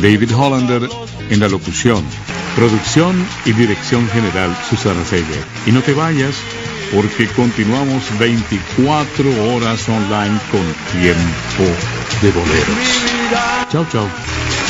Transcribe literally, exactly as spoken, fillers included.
David Hollander en la locución, producción y dirección general Susana Seger. Y no te vayas, porque continuamos veinticuatro horas online con Tiempo de Boleros. Chao, chao.